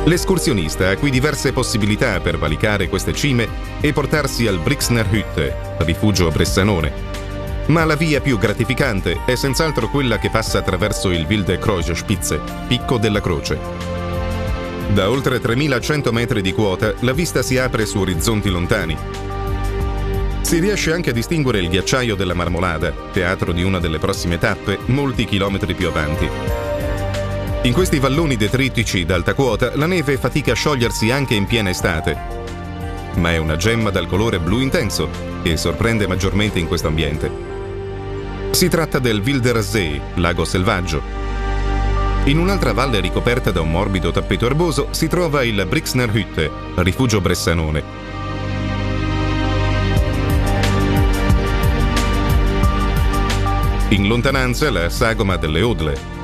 L'escursionista ha qui diverse possibilità per valicare queste cime e portarsi al Brixner Hütte, rifugio bressanone. Ma la via più gratificante è senz'altro quella che passa attraverso il Wilde Kreuzspitze, Picco della Croce. Da oltre 3100 metri di quota la vista si apre su orizzonti lontani. Si riesce anche a distinguere il ghiacciaio della Marmolada, teatro di una delle prossime tappe, molti chilometri più avanti. In questi valloni detritici d'alta quota la neve fatica a sciogliersi anche in piena estate, ma è una gemma dal colore blu intenso che sorprende maggiormente in questo ambiente. Si tratta del Wilder See, lago selvaggio. In un'altra valle ricoperta da un morbido tappeto erboso si trova il Brixner Hütte, rifugio bressanone. In lontananza la sagoma delle Odle.